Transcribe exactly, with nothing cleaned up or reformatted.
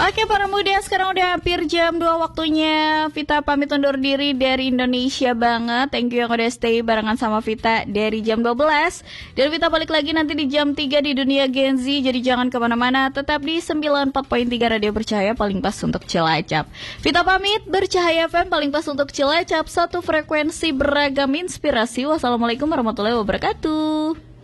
Oke para muda, sekarang udah hampir jam dua waktunya Vita pamit undur diri dari Indonesia banget. Thank you yang udah stay barengan sama Vita dari jam dua belas. Dan Vita balik lagi nanti di jam tiga di Dunia Gen Z. Jadi jangan kemana-mana, tetap di sembilan puluh empat koma tiga Radio Bercahaya, paling pas untuk Cilacap. Vita pamit, Bercahaya F M paling pas untuk Cilacap. Satu frekuensi beragam inspirasi. Wassalamualaikum warahmatullahi wabarakatuh.